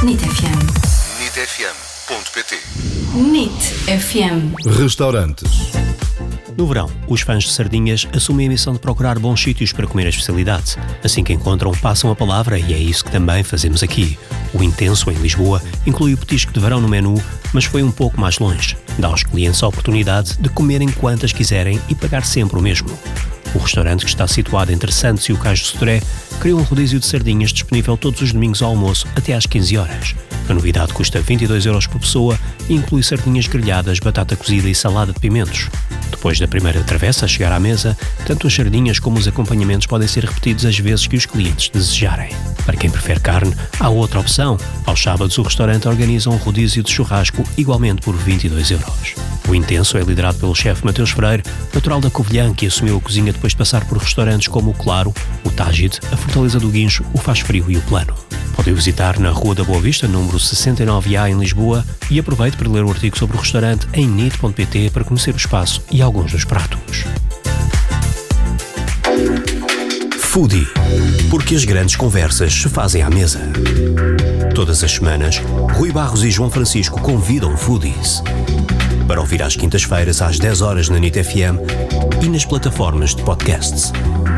NIT FM. nitfm.pt. NIT FM. Restaurantes. No verão, os fãs de sardinhas assumem a missão de procurar bons sítios para comer a especialidade. Assim que encontram, passam a palavra e é isso que também fazemos aqui. O Intenso, em Lisboa, inclui o petisco de verão no menu, mas foi um pouco mais longe. Dá aos clientes a oportunidade de comerem quantas quiserem e pagar sempre o mesmo. O restaurante, que está situado entre Santos e o Cais de Sodré, criou um rodízio de sardinhas disponível todos os domingos ao almoço até às 15 horas. A novidade custa 22€ por pessoa e inclui sardinhas grelhadas, batata cozida e salada de pimentos. Depois da primeira travessa a chegar à mesa, tanto as sardinhas como os acompanhamentos podem ser repetidos às vezes que os clientes desejarem. Para quem prefere carne, há outra opção. Aos sábados, o restaurante organiza um rodízio de churrasco igualmente por 22€. O Intenso é liderado pelo chefe Mateus Freire, natural da Covilhã, que assumiu a cozinha depois de passar por restaurantes como o Claro, o Tágide, a Fortaleza do Guincho, o Faz Frio e o Plano. Podem visitar na Rua da Boa Vista, número 69A, em Lisboa, e aproveite para ler o artigo sobre o restaurante em nit.pt para conhecer o espaço e alguns dos pratos. Foodie, porque as grandes conversas se fazem à mesa. Todas as semanas, Rui Barros e João Francisco convidam foodies para ouvir às quintas-feiras às 10 horas na NIT FM e nas plataformas de podcasts.